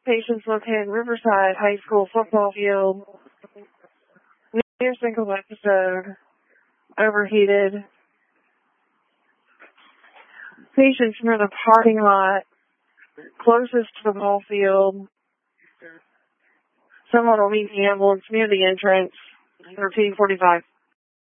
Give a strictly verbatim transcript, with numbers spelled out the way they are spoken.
Patients located Riverside High School football field. Near single episode. Overheated. Patients near the parking lot closest to the ball field. Someone will meet the ambulance near the entrance. thirteen forty-five.